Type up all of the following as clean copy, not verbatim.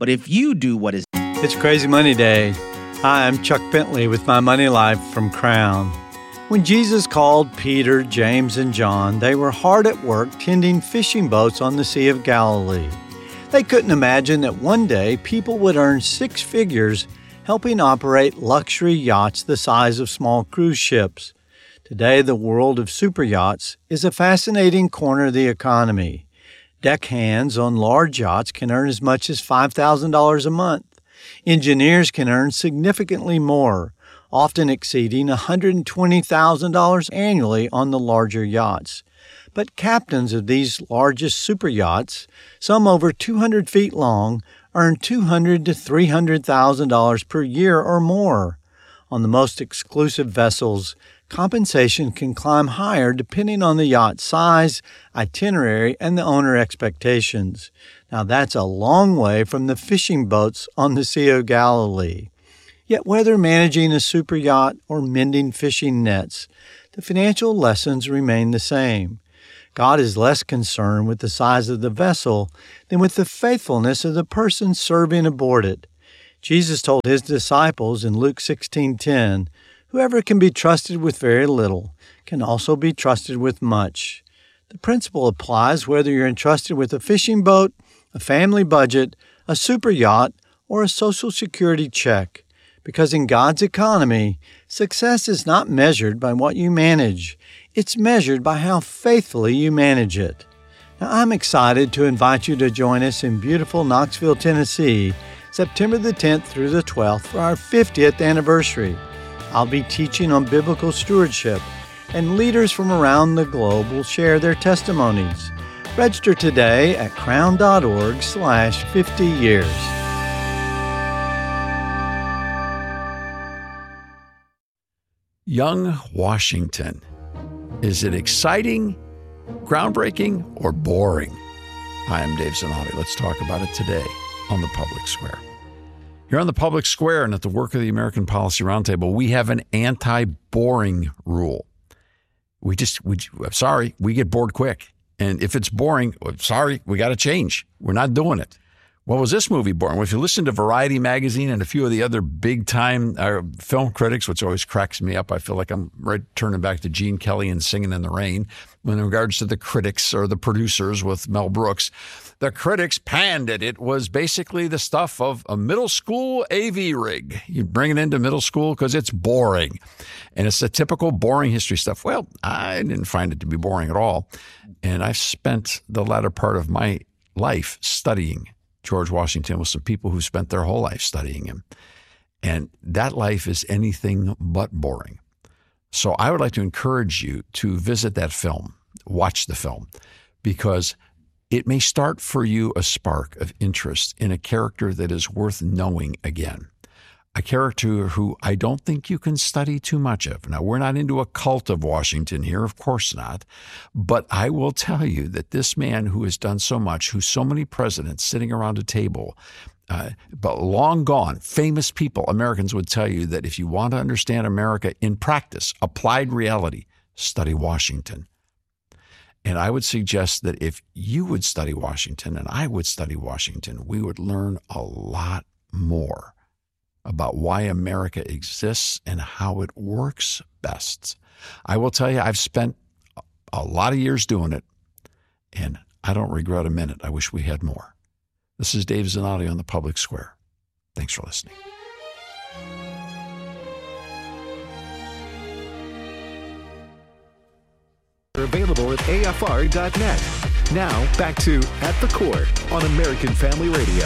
But if you do what is... It's Crazy Money Day. Hi, I'm Chuck Bentley with My Money Life from Crown. When Jesus called Peter, James, and John, they were hard at work tending fishing boats on the Sea of Galilee. They couldn't imagine that one day people would earn six figures helping operate luxury yachts the size of small cruise ships. Today, the world of super yachts is a fascinating corner of the economy. Deckhands on large yachts can earn as much as $5,000 a month. Engineers can earn significantly more, often exceeding $120,000 annually on the larger yachts. But captains of these largest super yachts, some over 200 feet long, earn $200,000 to $300,000 per year or more. On the most exclusive vessels, compensation can climb higher depending on the yacht size, itinerary, and the owner expectations. Now that's a long way from the fishing boats on the Sea of Galilee. Yet whether managing a super yacht or mending fishing nets, the financial lessons remain the same. God is less concerned with the size of the vessel than with the faithfulness of the person serving aboard it. Jesus told his disciples in Luke 16:10, "Whoever can be trusted with very little can also be trusted with much." The principle applies whether you're entrusted with a fishing boat, a family budget, a super yacht, or a Social Security check. Because in God's economy, success is not measured by what you manage. It's measured by how faithfully you manage it. Now, I'm excited to invite you to join us in beautiful Knoxville, Tennessee, September the 10th through the 12th for our 50th anniversary. I'll be teaching on biblical stewardship, and leaders from around the globe will share their testimonies. Register today at crown.org/50years. Young Washington. Is it exciting, groundbreaking, or boring? Hi, I'm Dave Zanotti. Let's talk about it today on the Public Square. Here on the Public Square and at the Work of the American Policy Roundtable, we have an anti-boring rule. We get bored quick. And if it's boring, we got to change. We're not doing it. Well, was this movie boring? Well, if you listen to Variety magazine and a few of the other big-time film critics, which always cracks me up, I feel like I'm right turning back to Gene Kelly and Singing in the Rain. In regards to the critics or the producers with Mel Brooks, the critics panned it. It was basically the stuff of a middle school AV rig. You bring it into middle school because it's boring. And it's the typical boring history stuff. Well, I didn't find it to be boring at all. And I've spent the latter part of my life studying George Washington with some people who spent their whole life studying him. And that life is anything but boring. So I would like to encourage you to visit that film, watch the film, because it may start for you a spark of interest in a character that is worth knowing again. A character who I don't think you can study too much of. Now, we're not into a cult of Washington here, of course not. But I will tell you that this man who has done so much, who so many presidents sitting around a table, but long gone, famous people, Americans would tell you that if you want to understand America in practice, applied reality, study Washington. And I would suggest that if you would study Washington and I would study Washington, we would learn a lot more about why America exists and how it works best. I will tell you, I've spent a lot of years doing it, and I don't regret a minute. I wish we had more. This is Dave Zanotti on the Public Square. Thanks for listening. Available at AFR.net. Now, back to At the Core on American Family Radio.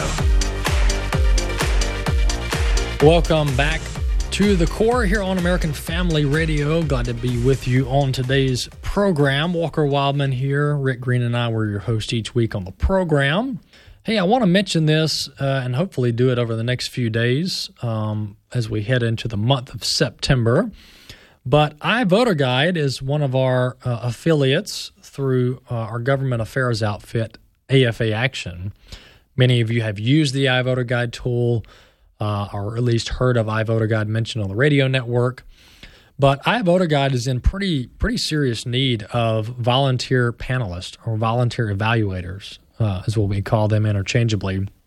Welcome back to The Core here on American Family Radio. Glad to be with you on today's program. Walker Wildman here. Rick Green and I were your host each week on the program. Hey, I want to mention this and hopefully do it over the next few days as we head into the month of September. But iVoter Guide is one of our affiliates through our government affairs outfit, AFA Action. Many of you have used the iVoter Guide tool or at least heard of iVoter Guide mentioned on the radio network. But iVoter Guide is in pretty serious need of volunteer panelists or volunteer evaluators, is what we call them interchangeably.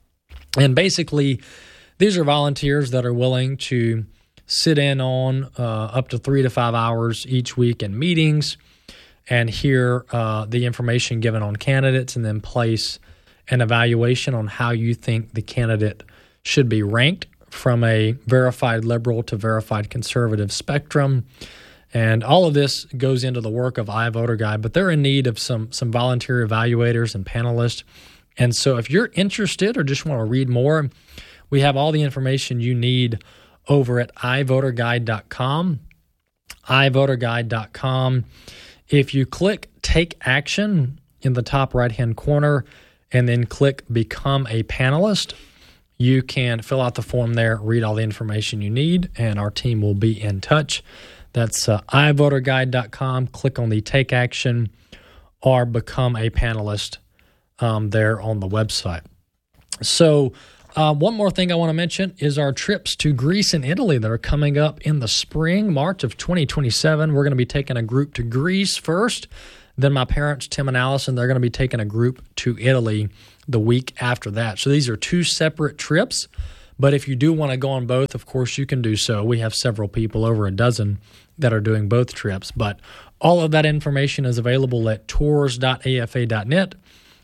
And basically, these are volunteers that are willing to sit in on up to 3 to 5 hours each week in meetings and hear the information given on candidates and then place an evaluation on how you think the candidate should be ranked from a verified liberal to verified conservative spectrum. And all of this goes into the work of iVoterGuide, but they're in need of some volunteer evaluators and panelists. And so if you're interested or just want to read more, we have all the information you need over at iVoterGuide.com. iVoterGuide.com. If you click Take Action in the top right-hand corner and then click Become a Panelist, you can fill out the form there, read all the information you need, and our team will be in touch. That's iVoterGuide.com. Click on the Take Action or Become a Panelist there on the website. So one more thing I want to mention is our trips to Greece and Italy that are coming up in the spring, March of 2027. We're going to be taking a group to Greece first. Then my parents, Tim and Allison, they're going to be taking a group to Italy the week after that. So these are two separate trips. But if you do want to go on both, of course, you can do so. We have several people, over a dozen, that are doing both trips. But all of that information is available at tours.afa.net,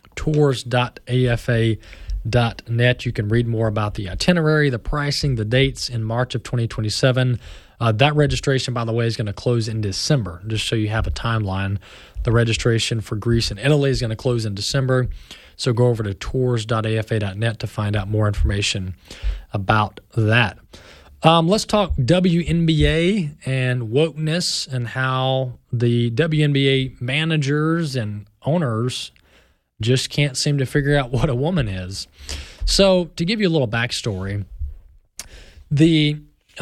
tours.afa.net. You can read more about the itinerary, the pricing, the dates in March of 2027. That registration, by the way, is going to close in December, just so you have a timeline. The registration for Greece and Italy is going to close in December. So go over to tours.afa.net to find out more information about that. Let's talk WNBA and wokeness and how the WNBA managers and owners just can't seem to figure out what a woman is. So to give you a little backstory, the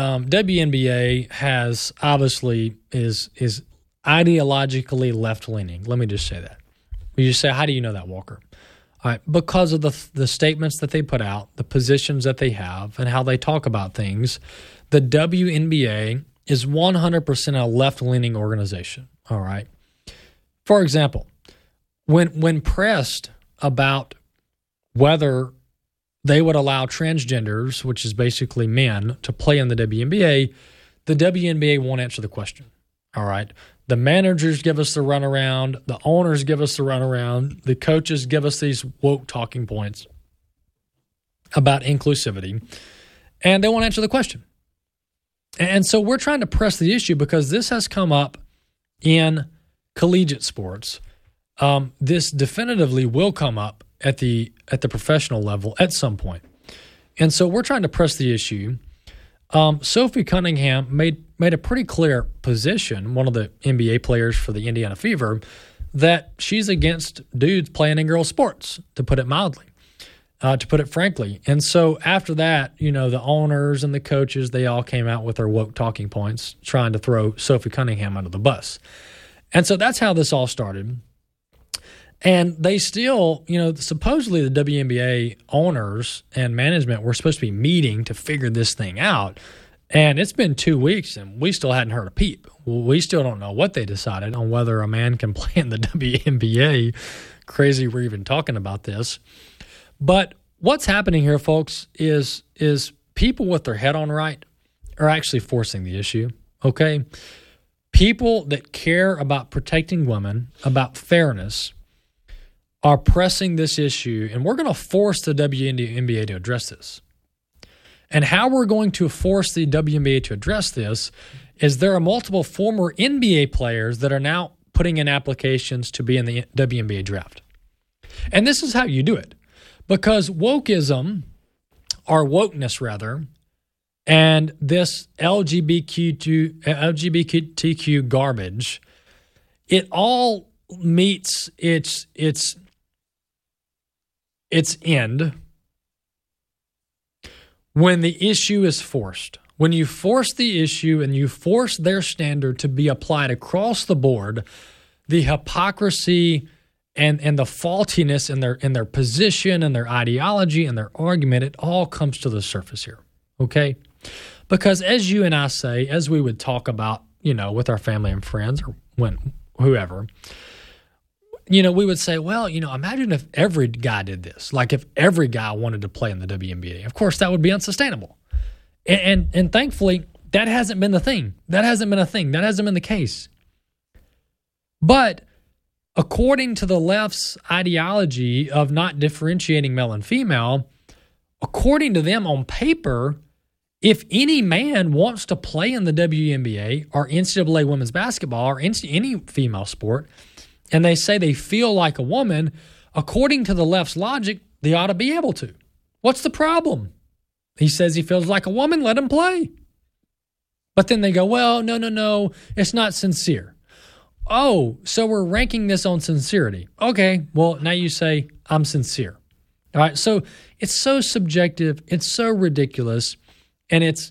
WNBA has obviously is ideologically left-leaning. Let me just say that. You just say, how do you know that, Walker? All right, because of the statements that they put out, the positions that they have, and how they talk about things, the WNBA is 100% a left-leaning organization. All right. For example, when pressed about whether they would allow transgenders, which is basically men, to play in the WNBA won't answer the question. All right. The managers give us the runaround. The owners give us the runaround. The coaches give us these woke talking points about inclusivity, and they won't answer the question. And so we're trying to press the issue because this has come up in collegiate sports. This definitively will come up at the professional level at some point. And so we're trying to press the issue. Sophie Cunningham made a pretty clear position, one of the NBA players for the Indiana Fever, that she's against dudes playing in girls' sports, to put it mildly, to put it frankly. And so after that, the owners and the coaches, they all came out with their woke talking points, trying to throw Sophie Cunningham under the bus. And so that's how this all started. And they still, supposedly the WNBA owners and management were supposed to be meeting to figure this thing out. And it's been 2 weeks, and we still hadn't heard a peep. We still don't know what they decided on whether a man can play in the WNBA. Crazy we're even talking about this. But what's happening here, folks, is people with their head on right are actually forcing the issue, okay? People that care about protecting women, about fairness, are pressing this issue, and we're going to force the WNBA to address this. And how we're going to force the WNBA to address this is there are multiple former NBA players that are now putting in applications to be in the WNBA draft. And this is how you do it. Because wokeism, or wokeness rather, and this LGBTQ garbage, it all meets its end when the issue is forced. When you force the issue and you force their standard to be applied across the board, the hypocrisy and the faultiness in their position and their ideology and their argument, it all comes to the surface here, okay? Because as you and I say, as we would talk about, with our family and friends or whoever, we would say, well, imagine if every guy did this. Like if every guy wanted to play in the WNBA. Of course, that would be unsustainable. And thankfully, that hasn't been the thing. That hasn't been a thing. That hasn't been the case. But according to the left's ideology of not differentiating male and female, according to them on paper, if any man wants to play in the WNBA or NCAA women's basketball or any female sport, and they say they feel like a woman, according to the left's logic, they ought to be able to. What's the problem? He says he feels like a woman, let him play. But then they go, well, no, it's not sincere. Oh, so we're ranking this on sincerity. Okay, well, now you say I'm sincere. All right, so it's so subjective, it's so ridiculous, and it's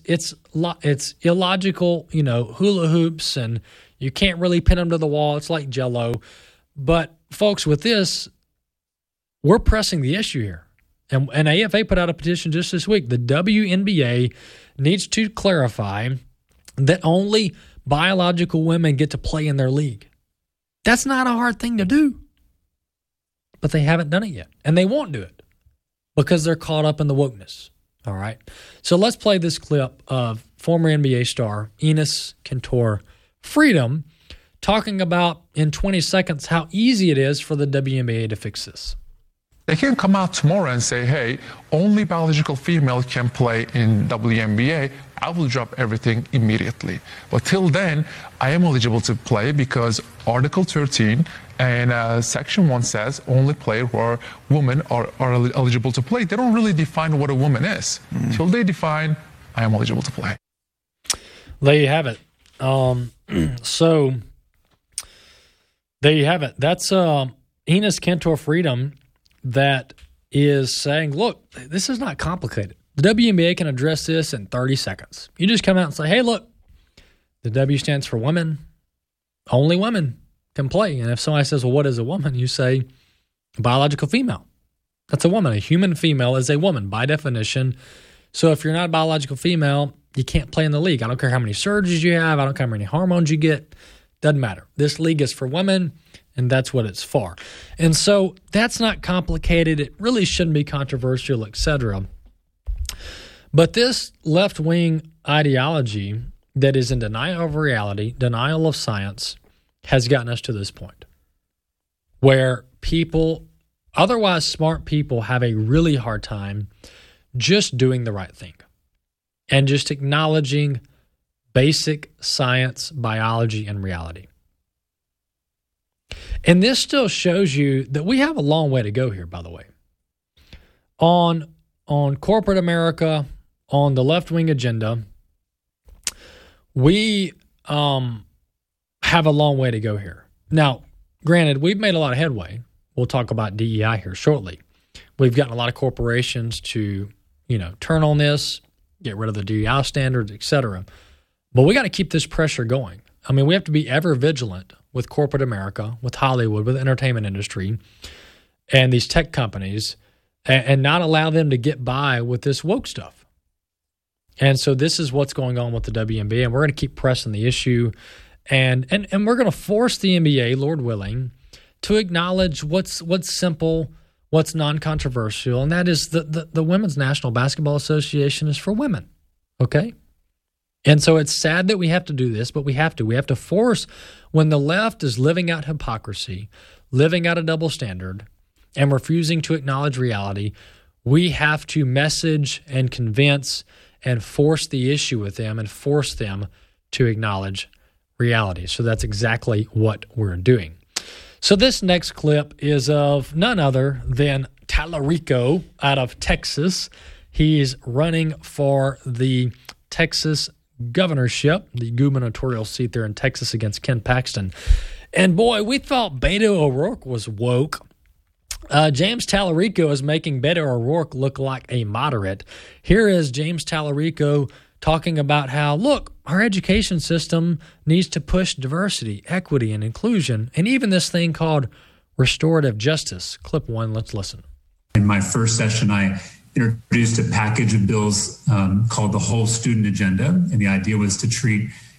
illogical, hula hoops, and you can't really pin them to the wall. It's like Jell-O. But folks, with this, we're pressing the issue here. And AFA put out a petition just this week. The WNBA needs to clarify that only biological women get to play in their league. That's not a hard thing to do. But they haven't done it yet. And they won't do it because they're caught up in the wokeness. All right. So let's play this clip of former NBA star Enes Kanter Freedom talking about in 20 seconds how easy it is for the WNBA to fix this. They can come out tomorrow and say, hey, only biological female can play in WNBA. I will drop everything immediately. But till then, I am eligible to play because Article 13 and Section 1 says only players who are women are eligible to play. They don't really define what a woman is. Till they define, I am eligible to play. There you have it. So there you have it. That's Enes Kanter Freedom that is saying, look, this is not complicated. The WNBA can address this in 30 seconds. You just come out and say, hey, look, the W stands for women. Only women can play. And if somebody says, well, what is a woman? You say biological female. That's a woman. A human female is a woman by definition. So if you're not a biological female, you can't play in the league. I don't care how many surgeries you have. I don't care how many hormones you get. Doesn't matter. This league is for women, and that's what it's for. And so that's not complicated. It really shouldn't be controversial, etc. But this left-wing ideology that is in denial of reality, denial of science, has gotten us to this point where people, otherwise smart people, have a really hard time just doing the right thing and just acknowledging basic science, biology, and reality. And this still shows you that we have a long way to go here, by the way. On corporate America, on the left-wing agenda, we have a long way to go here. Now, granted, we've made a lot of headway. We'll talk about DEI here shortly. We've gotten a lot of corporations to, turn on this, get rid of the DEI standards, etc. But we got to keep this pressure going. I mean, we have to be ever vigilant with corporate America, with Hollywood, with the entertainment industry, and these tech companies, and not allow them to get by with this woke stuff. And so this is what's going on with the WNBA, and we're going to keep pressing the issue, and we're going to force the NBA, Lord willing, to acknowledge what's simple, what's non-controversial, and that is the Women's National Basketball Association is for women, okay? And so it's sad that we have to do this, but we have to. We have to force, when the left is living out hypocrisy, living out a double standard, and refusing to acknowledge reality, we have to message and convince and force the issue with them and force them to acknowledge reality. So that's exactly what we're doing. So this next clip is of none other than Tallarico out of Texas. He's running for the Texas governorship, the gubernatorial seat there in Texas against Ken Paxton. And boy, we thought Beto O'Rourke was woke. James Tallarico is making Beto O'Rourke look like a moderate. Here is James Tallarico talking about how, look, our education system needs to push diversity, equity, and inclusion, and even this thing called restorative justice. Clip 1, let's listen. In my first session, I introduced a package of bills called the Whole Student Agenda, and the idea was to treat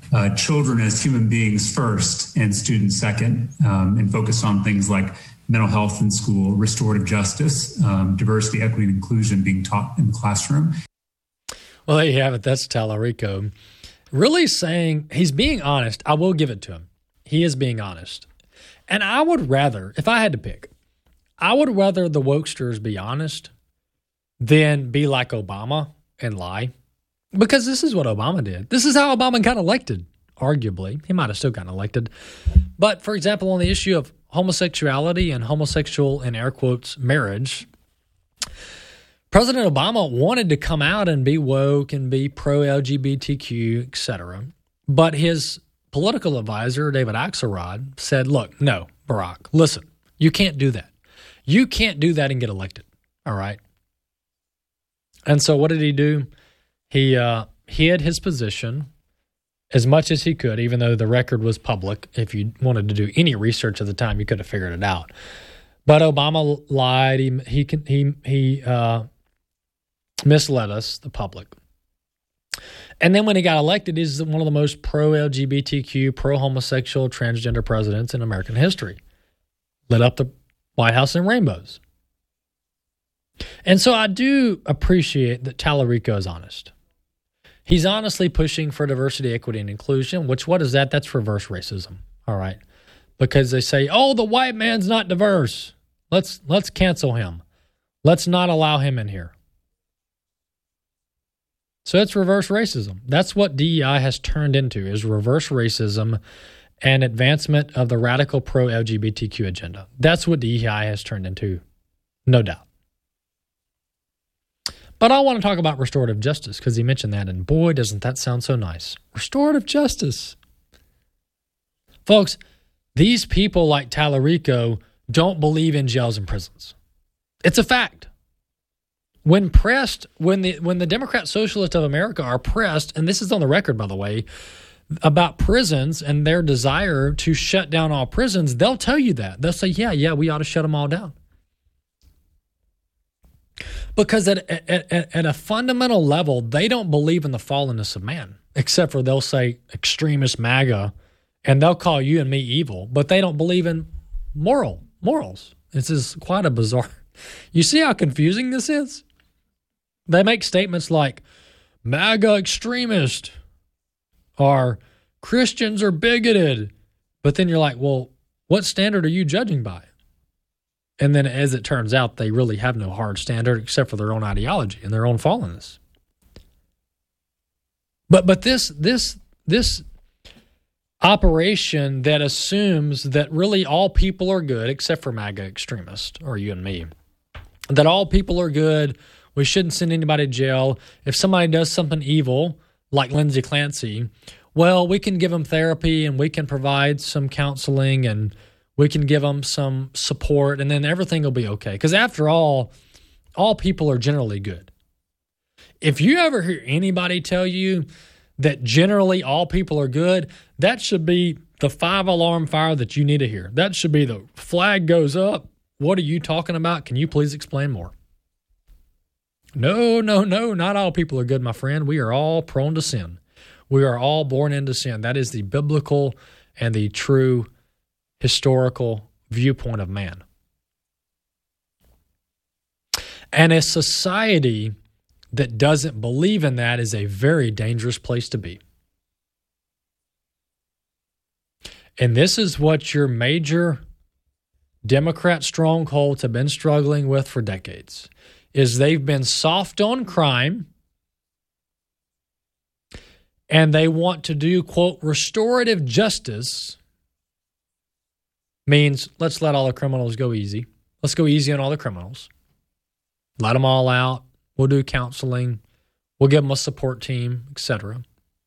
children as human beings first and students second, and focus on things like mental health in school, restorative justice, diversity, equity, and inclusion being taught in the classroom. Well, there you have it. That's Tallarico. Really saying, he's being honest. I will give it to him. He is being honest. And I would rather, if I had to pick, I would rather the wokesters be honest than be like Obama and lie. Because this is what Obama did. This is how Obama got elected, arguably. He might have still gotten elected. But, for example, on the issue of homosexuality and homosexual, in air quotes, marriage, President Obama wanted to come out and be woke and be pro-LGBTQ, etc. But his political advisor, David Axelrod, said, look, no, Barack, listen, you can't do that. You can't do that and get elected, all right? And so what did he do? He hid his position as much as he could, even though the record was public. If you wanted to do any research at the time, you could have figured it out. But Obama lied. He misled us, the public. And then when he got elected, he's one of the most pro-LGBTQ, pro-homosexual, transgender presidents in American history. Lit up the White House in rainbows. And so I do appreciate that Tallarico is honest. He's honestly pushing for diversity, equity, and inclusion, which, what is that? That's reverse racism, all right? Because they say, oh, the white man's not diverse. Let's cancel him. Let's not allow him in here. So it's reverse racism. That's what DEI has turned into, is reverse racism and advancement of the radical pro-LGBTQ agenda. That's what DEI has turned into, no doubt. But I want to talk about restorative justice because he mentioned that, and boy, doesn't that sound so nice. Restorative justice. Folks, these people like Tallarico don't believe in jails and prisons. It's a fact. When pressed, when the Democrat Socialists of America are pressed, and this is on the record, by the way, about prisons and their desire to shut down all prisons, they'll tell you that. They'll say, yeah, we ought to shut them all down. Because at a fundamental level, they don't believe in the fallenness of man, except for they'll say extremist MAGA, and they'll call you and me evil, but they don't believe in morals. This is quite a bizarre. You see how confusing this is? They make statements like MAGA extremist or Christians are bigoted, but then you're like, well, what standard are you judging by? And then, as it turns out, they really have no hard standard except for their own ideology and their own fallenness. But this operation that assumes that really all people are good except for MAGA extremists or you and me, that all people are good, we shouldn't send anybody to jail. If somebody does something evil, like Lindsay Clancy, well, we can give them therapy and we can provide some counseling and we can give them some support, and then everything will be okay. Because after all people are generally good. If you ever hear anybody tell you that generally all people are good, that should be the 5-alarm fire that you need to hear. That should be the flag goes up. What are you talking about? Can you please explain more? No, not all people are good, my friend. We are all prone to sin. We are all born into sin. That is the biblical and the true historical viewpoint of man. And a society that doesn't believe in that is a very dangerous place to be. And this is what your major Democrat strongholds have been struggling with for decades, is they've been soft on crime and they want to do, quote, restorative justice. Means let's let all the criminals go easy. Let's go easy on all the criminals. Let them all out. We'll do counseling. We'll give them a support team, etc.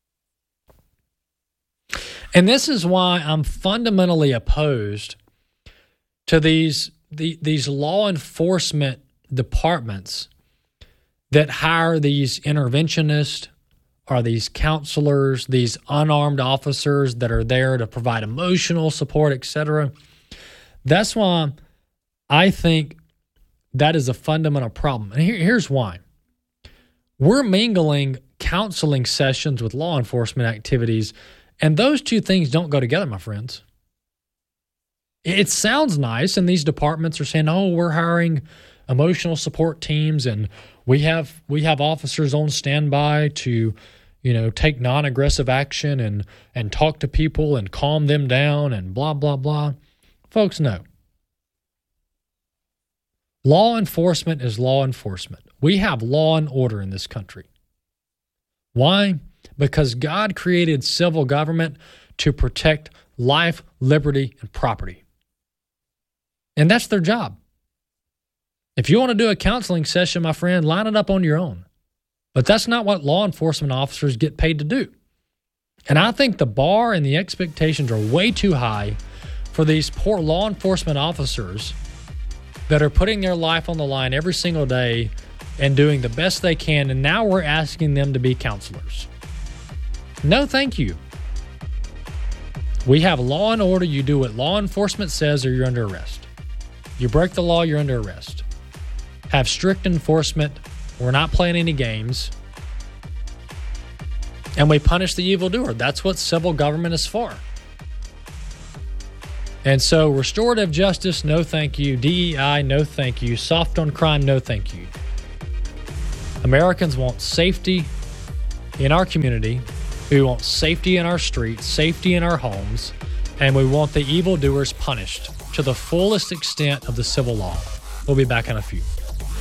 And this is why I'm fundamentally opposed to these law enforcement departments that hire these interventionists or these counselors, these unarmed officers that are there to provide emotional support, etc. That's why I think that is a fundamental problem. And here's why. We're mingling counseling sessions with law enforcement activities And those two things don't go together, my friends. It sounds nice, and these departments are saying, oh, we're hiring emotional support teams, and we have officers on standby to, take non-aggressive action and talk to people and calm them down and blah, blah, blah. Folks, no. Law enforcement is law enforcement. We have law and order in this country. Why? Because God created civil government to protect life, liberty, and property. And that's their job. If you want to do a counseling session, my friend, line it up on your own. But that's not what law enforcement officers get paid to do. And I think the bar and the expectations are way too high for these poor law enforcement officers that are putting their life on the line every single day and doing the best they can, and now we're asking them to be counselors. No, thank you. We have law and order. You do what law enforcement says or you're under arrest. You break the law, you're under arrest. Have strict enforcement. We're not playing any games. And we punish the evildoer. That's what civil government is for. And so restorative justice, no thank you. DEI, no thank you. Soft on crime, no thank you. Americans want safety in our community. We want safety in our streets, safety in our homes, and we want the evildoers punished to the fullest extent of the civil law. We'll be back in a few.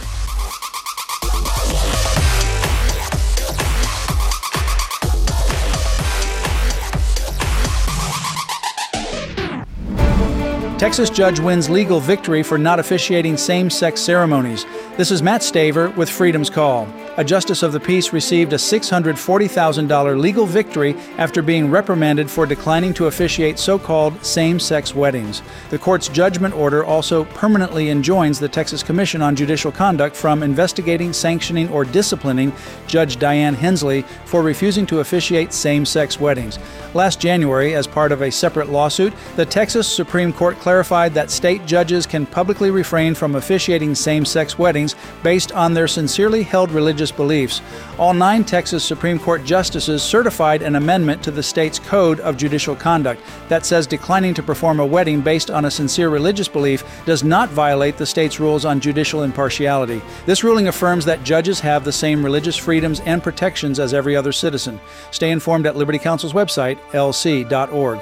Texas judge wins legal victory for not officiating same-sex ceremonies. This is Matt Staver with Freedom's Call. A justice of the peace received a $640,000 legal victory after being reprimanded for declining to officiate so-called same-sex weddings. The court's judgment order also permanently enjoins the Texas Commission on Judicial Conduct from investigating, sanctioning, or disciplining Judge Diane Hensley for refusing to officiate same-sex weddings. Last January, as part of a separate lawsuit, the Texas Supreme Court clarified that state judges can publicly refrain from officiating same-sex weddings based on their sincerely held religious beliefs. All 9 Texas Supreme Court justices certified an amendment to the state's Code of Judicial Conduct that says declining to perform a wedding based on a sincere religious belief does not violate the state's rules on judicial impartiality. This ruling affirms that judges have the same religious freedoms and protections as every other citizen. Stay informed at Liberty Counsel's website, lc.org.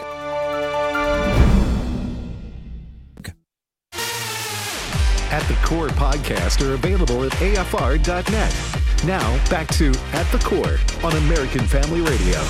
At the Core podcasts are available at afr.net. Now, back to At the Core on American Family Radio.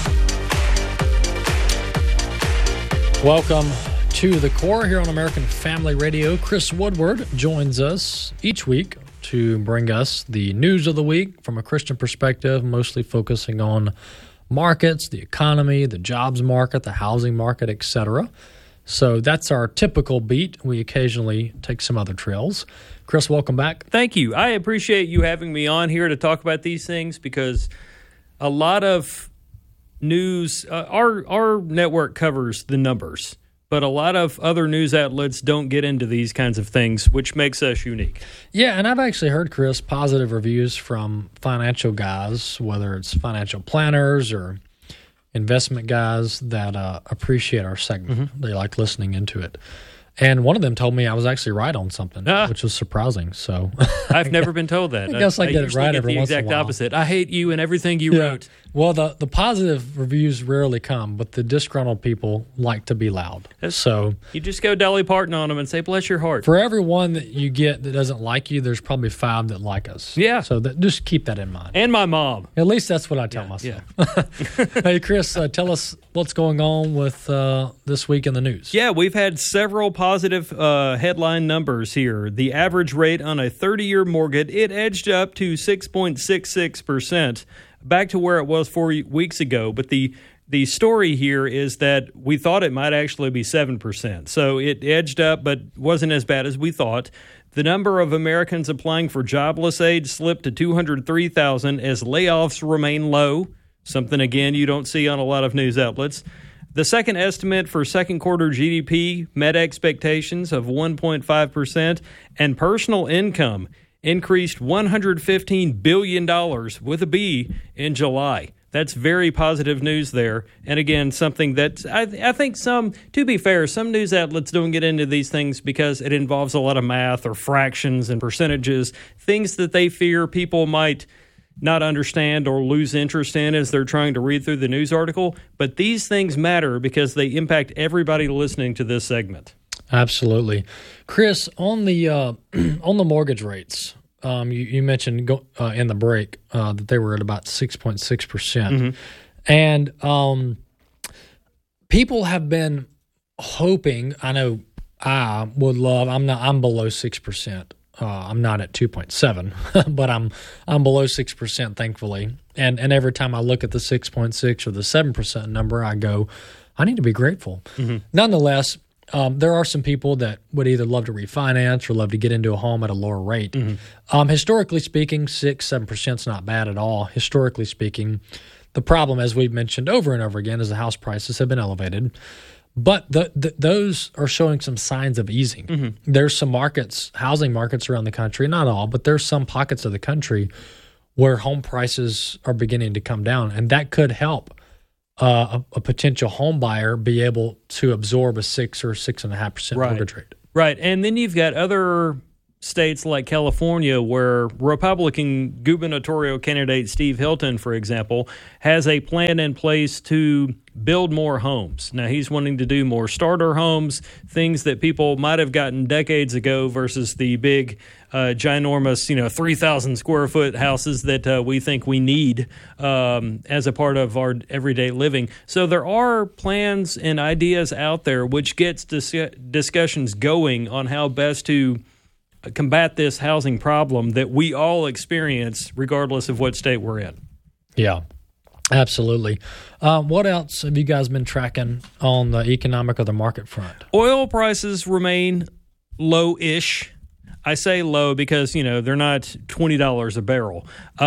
Welcome to The Core here on American Family Radio. Chris Woodward joins us each week to bring us the news of the week from a Christian perspective, mostly focusing on markets, the economy, the jobs market, the housing market, etc. So that's our typical beat. We occasionally take some other trails. Chris, welcome back. Thank you. I appreciate you having me on here to talk about these things because a lot of news, our network covers the numbers, but a lot of other news outlets don't get into these kinds of things, which makes us unique. Yeah, and I've actually heard, Chris, positive reviews from financial guys, whether it's financial planners or investment guys that appreciate our segment. Mm-hmm. They like listening into it. And one of them told me I was actually right on something, which was surprising. So I've never been told that. I guess I get it right every once in a while. The exact opposite. I hate you and everything you wrote. Well, the positive reviews rarely come, but the disgruntled people like to be loud. So you just go Dolly Parton on them and say, bless your heart. For every one that you get that doesn't like you, there's probably 5 that like us. Yeah. So just keep that in mind. And my mom. At least that's what I tell myself. Yeah. Hey, Chris, tell us what's going on with this week in the news. Yeah, we've had several positive headline numbers here. The average rate on a 30-year mortgage, it edged up to 6.66%, back to where it was 4 weeks ago. But the story here is that we thought it might actually be 7%. So it edged up, but wasn't as bad as we thought. The number of Americans applying for jobless aid slipped to 203,000 as layoffs remain low, something, again, you don't see on a lot of news outlets. The second estimate for second quarter GDP met expectations of 1.5%, and personal income increased $115 billion with a B in July. That's very positive news there. And again, something that I think to be fair, some news outlets don't get into these things because it involves a lot of math or fractions and percentages, things that they fear people might not understand or lose interest in as they're trying to read through the news article. But these things matter because they impact everybody listening to this segment. Absolutely. Chris, on the mortgage rates, you mentioned in the break that they were at about 6.6%. And people have been hoping, I know I would love, I'm below 6%. I'm not at 2.7, but I'm below 6%, thankfully. And every time I look at the 6.6 or the 7% number, I go, I need to be grateful. Nonetheless, there are some people that would either love to refinance or love to get into a home at a lower rate. Historically speaking, 6-7% is not bad at all. Historically speaking, the problem, as we've mentioned over and over again, is the house prices have been elevated. But those are showing some signs of easing. There's some markets, housing markets around the country, not all, but there's some pockets of the country where home prices are beginning to come down, and that could help a potential home buyer be able to absorb a 6 or 6.5% mortgage rate. Right, and then you've got other states like California where Republican gubernatorial candidate Steve Hilton, for example, has a plan in place to build more homes. Now, he's wanting to do more starter homes, things that people might have gotten decades ago versus the big, ginormous, 3,000 square foot houses that we think we need as a part of our everyday living. So there are plans and ideas out there which gets discussions going on how best to combat this housing problem that we all experience regardless of what state we're in. Yeah, absolutely. What else have you guys been tracking on the economic or the market front? Oil prices remain low-ish. I say low because, they're not $20 a barrel.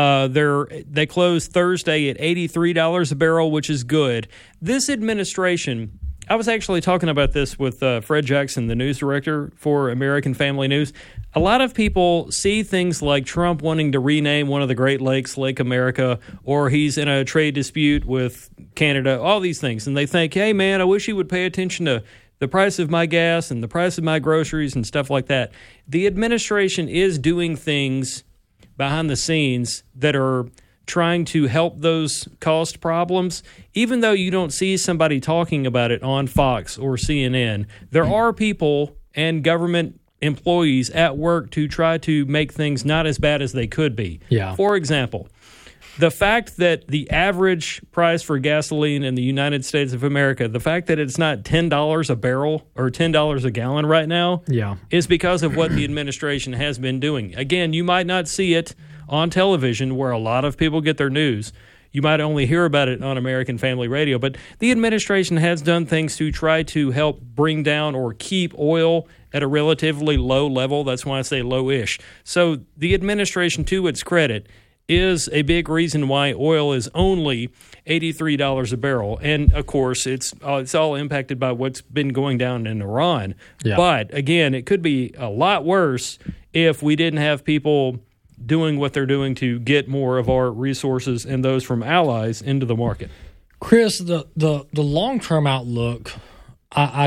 They closed Thursday at $83 a barrel, which is good. This administration, I was actually talking about this with Fred Jackson, the news director for American Family News. A lot of people see things like Trump wanting to rename one of the Great Lakes, Lake America, or he's in a trade dispute with Canada, all these things. And they think, hey, man, I wish he would pay attention to the price of my gas and the price of my groceries and stuff like that. The administration is doing things behind the scenes that are trying to help those cost problems. Even though you don't see somebody talking about it on Fox or CNN, there are people and government employees at work to try to make things not as bad as they could be. Yeah. For example, the fact that the average price for gasoline in the United States of America, the fact that it's not $10 a barrel or $10 a gallon right now, is because of what the administration has been doing. Again, you might not see it on television where a lot of people get their news. You might only hear about it on American Family Radio, but the administration has done things to try to help bring down or keep oil at a relatively low level. That's why I say low-ish. So the administration, to its credit, is a big reason why oil is only $83 a barrel. And, of course, it's all impacted by what's been going down in Iran. Yeah. But, again, it could be a lot worse if we didn't have people doing what they're doing to get more of our resources and those from allies into the market. Chris, the long-term outlook, I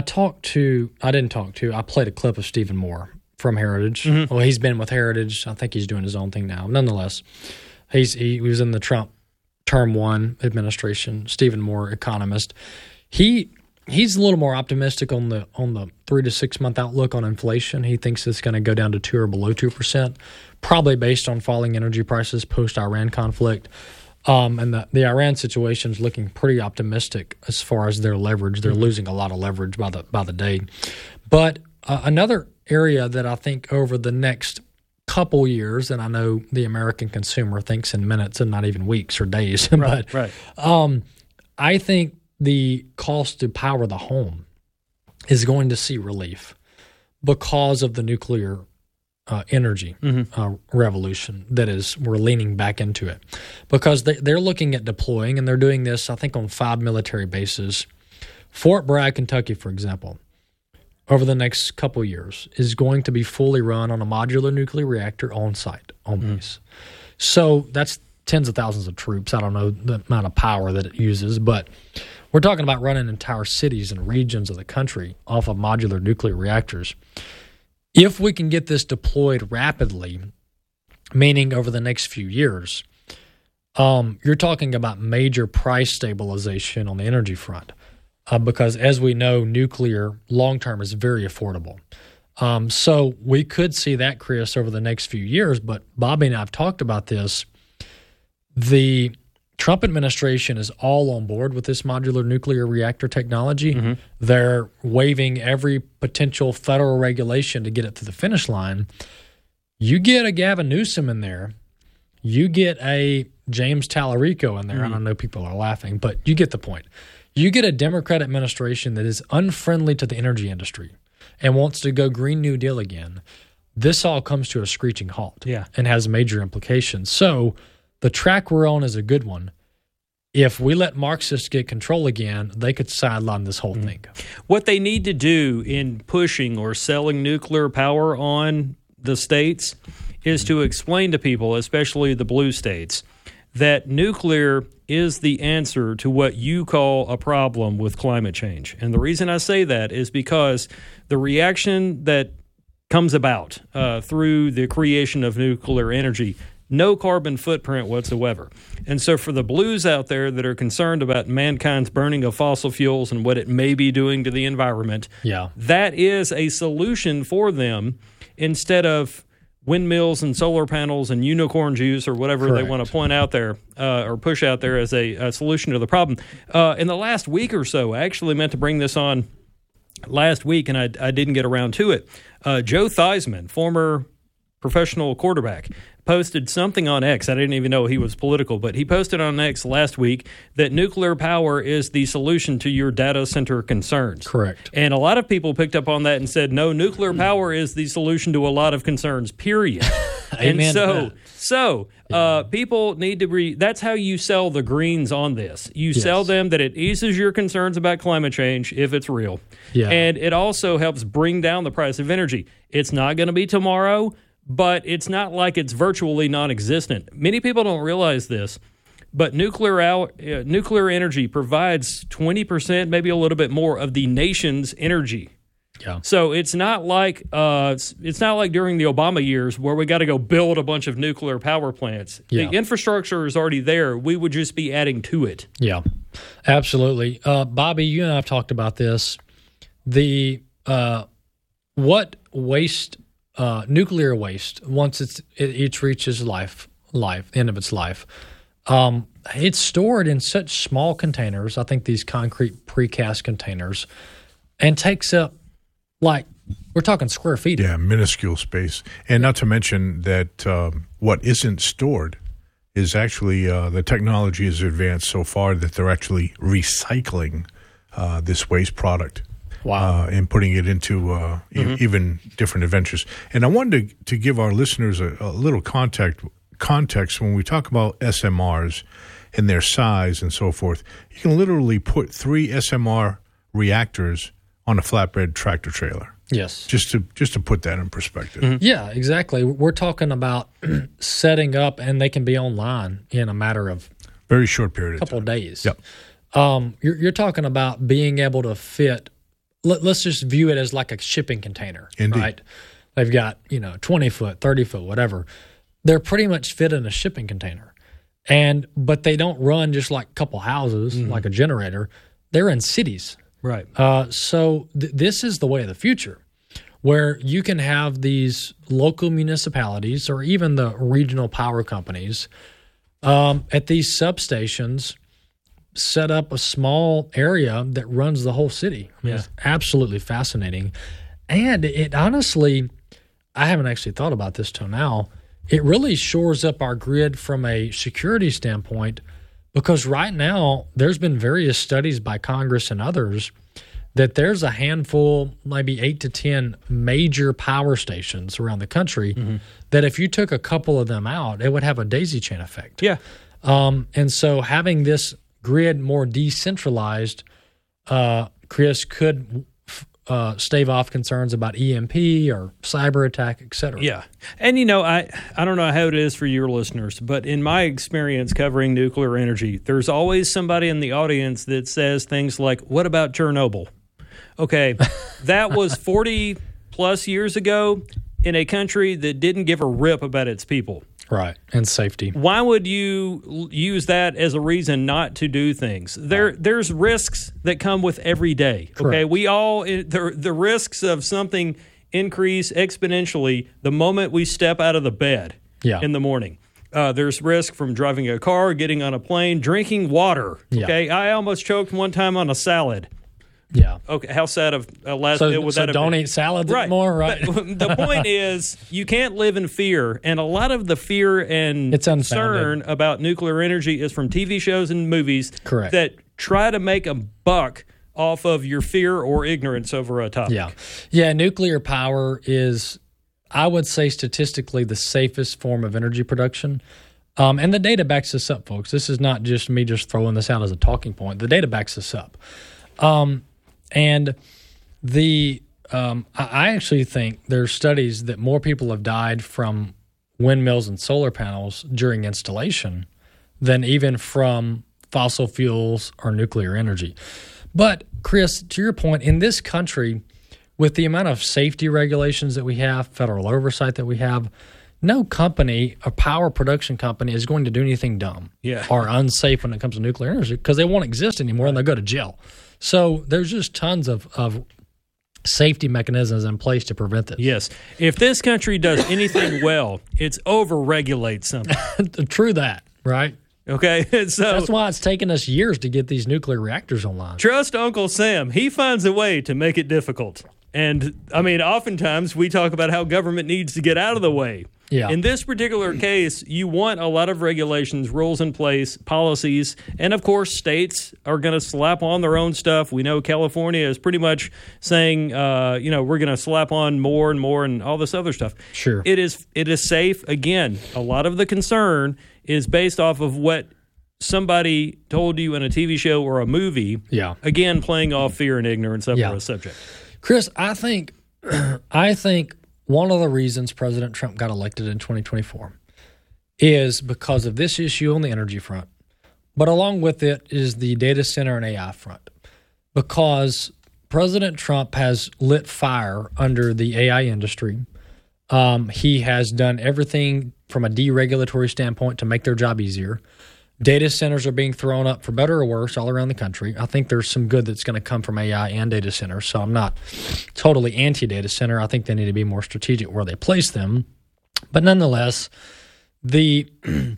played a clip of Stephen Moore from Heritage. Well, he's been with Heritage. I think he's doing his own thing now. Nonetheless, he was in the Trump Term 1 administration. Stephen Moore, economist. He's a little more optimistic on the 3 to 6 month outlook on inflation. He thinks it's going to go down to 2 or below 2%, probably based on falling energy prices post-Iran conflict. And the Iran situation is looking pretty optimistic as far as their leverage. They're losing a lot of leverage by the day. But another area that I think over the next couple years, and I know the American consumer thinks in minutes and not even weeks or days, but I think the cost to power the home is going to see relief because of the nuclear energy revolution we're leaning back into it. Because they're looking at deploying, and they're doing this, I think, on 5 military bases. Fort Bragg, Kentucky, for example, over the next couple years is going to be fully run on a modular nuclear reactor on site, on base. So that's tens of thousands of troops. I don't know the amount of power that it uses, but we're talking about running entire cities and regions of the country off of modular nuclear reactors. If we can get this deployed rapidly, meaning over the next few years, you're talking about major price stabilization on the energy front, because as we know, nuclear long-term is very affordable. So we could see that, Chris, over the next few years, but Bobby and I have talked about this. The Trump administration is all on board with this modular nuclear reactor technology. Mm-hmm. They're waiving every potential federal regulation to get it to the finish line. You get a Gavin Newsom in there, you get a James Tallarico in there. Mm-hmm. I know people are laughing, but you get the point. You get a Democrat administration that is unfriendly to the energy industry and wants to go Green New Deal again. This all comes to a screeching halt and has major implications. So the track we're on is a good one. If we let Marxists get control again, they could sideline this whole thing. What they need to do in pushing or selling nuclear power on the states is to explain to people, especially the blue states, that nuclear is the answer to what you call a problem with climate change. And the reason I say that is because the reaction that comes about through the creation of nuclear energy, no carbon footprint whatsoever. And so for the blues out there that are concerned about mankind's burning of fossil fuels and what it may be doing to the environment, that is a solution for them instead of windmills and solar panels and unicorn juice or whatever they want to point out there or push out there as a solution to the problem. In the last week or so, I actually meant to bring this on last week, and I didn't get around to it. Joe Theismann, former professional quarterback, posted something on X. I didn't even know he was political, but he posted on X last week that nuclear power is the solution to your data center concerns. Correct. And a lot of people picked up on that and said, no, nuclear power is the solution to a lot of concerns, period. Amen. And so people need to that's how you sell the Greens on this. You sell them that it eases your concerns about climate change if it's real. Yeah. And it also helps bring down the price of energy. It's not going to be tomorrow, but it's not like it's virtually non-existent. Many people don't realize this, but nuclear energy provides 20%, maybe a little bit more, of the nation's energy. Yeah. So it's not like during the Obama years where we got to go build a bunch of nuclear power plants. Yeah. The infrastructure is already there. We would just be adding to it. Yeah, absolutely. Bobby, you and I have talked about this. What waste? Nuclear waste, once it reaches end of its life, it's stored in such small containers. I think these concrete precast containers, and takes up we're talking square feet. Yeah, minuscule space, and not to mention that what isn't stored is actually the technology is advanced so far that they're actually recycling this waste product. Wow. And putting it into even different adventures. And I wanted to give our listeners a little context when we talk about SMRs and their size and so forth. You can literally put 3 SMR reactors on a flatbed tractor trailer. Yes. Just to put that in perspective. Mm-hmm. Yeah, exactly. We're talking about setting up, and they can be online in a matter of very short period of couple of days. Yep. You're talking about being able to fit. Let's just view it as like a shipping container. Indeed. Right? They've got 20 foot, 30 foot, whatever. They're pretty much fit in a shipping container, but they don't run just like a couple houses, like a generator. They're in cities. Right. So this is the way of the future, where you can have these local municipalities or even the regional power companies at these substations set up a small area that runs the whole city. I mean, it's absolutely fascinating. And it honestly, I haven't actually thought about this till now, it really shores up our grid from a security standpoint, because right now there's been various studies by Congress and others that there's a handful, maybe 8 to 10 major power stations around the country that if you took a couple of them out, it would have a daisy chain effect. Yeah. And so having this grid more decentralized, Chris, could stave off concerns about EMP or cyber attack, etc. Yeah. And, I don't know how it is for your listeners, but in my experience covering nuclear energy, there's always somebody in the audience that says things like, what about Chernobyl? Okay, that was 40 plus years ago in a country that didn't give a rip about its people. Right, and safety. Why would you use that as a reason not to do things? There's risks that come with every day. Correct. Okay, we all the risks of something increase exponentially the moment we step out of the bed in the morning. There's risk from driving a car, getting on a plane, drinking water. Okay, I almost choked one time on a salad. Yeah. Okay. How sad of a last meal would that have don't been? eat salads anymore, right? But the point is, you can't live in fear, and a lot of the fear and It's concern about nuclear energy is from TV shows and movies Correct. that try to make a buck off of your fear or ignorance over a topic. Yeah. Nuclear power is, I would say, statistically the safest form of energy production. And the data backs this up, folks. This is not just me just throwing this out as a talking point. The data backs this up. And I actually think there's studies that more people have died from windmills and solar panels during installation than even from fossil fuels or nuclear energy. But, Chris, to your point, in this country, with the amount of safety regulations that we have, federal oversight that we have, no company, a power production company, is going to do anything dumb or unsafe when it comes to nuclear energy because they won't exist anymore and they'll go to jail. So there's just tons of safety mechanisms in place to prevent this. Yes. If this country does anything well, it's over-regulate something. True that, right? Okay, so that's why it's taken us years to get these nuclear reactors online. Trust Uncle Sam. He finds a way to make it difficult. And, I mean, oftentimes we talk about how government needs to get out of the way. Yeah. In this particular case, you want a lot of regulations, rules in place, policies, and, of course, states are going to slap on their own stuff. We know California is pretty much saying, we're going to slap on more and more and all this other stuff. Sure. It is safe. Again, a lot of the concern is based off of what somebody told you in a TV show or a movie. Yeah. Again, playing off fear and ignorance over a subject. Chris, I think one of the reasons President Trump got elected in 2024 is because of this issue on the energy front, but along with it is the data center and AI front, because President Trump has lit fire under the AI industry. He has done everything from a deregulatory standpoint to make their job easier. Data centers are being thrown up for better or worse all around the country. I think there's some good that's going to come from AI and data centers, so I'm not totally anti-data center. I think they need to be more strategic where they place them. But nonetheless, I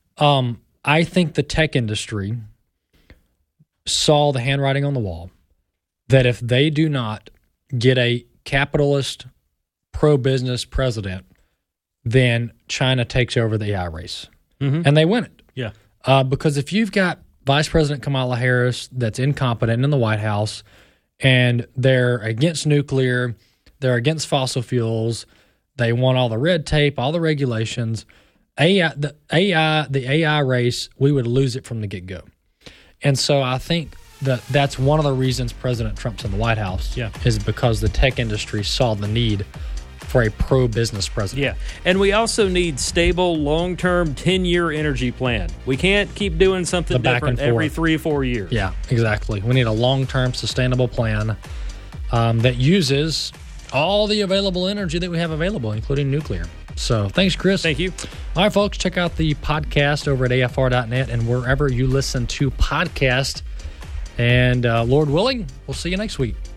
think the tech industry saw the handwriting on the wall that if they do not get a capitalist, pro-business president, then China takes over the AI race. Mm-hmm. And they win it. Yeah. Because if you've got Vice President Kamala Harris that's incompetent in the White House and they're against nuclear, they're against fossil fuels, they want all the red tape, all the regulations, the AI race, we would lose it from the get-go. And so I think that's one of the reasons President Trump's in the White House is because the tech industry saw the need for a pro-business president. Yeah, and we also need stable, long-term, 10-year energy plan. We can't keep doing something different every 3 or 4 years. Yeah, exactly. We need a long-term, sustainable plan that uses all the available energy that we have available, including nuclear. So thanks, Chris. Thank you. All right, folks, check out the podcast over at afr.net and wherever you listen to podcasts. And Lord willing, we'll see you next week.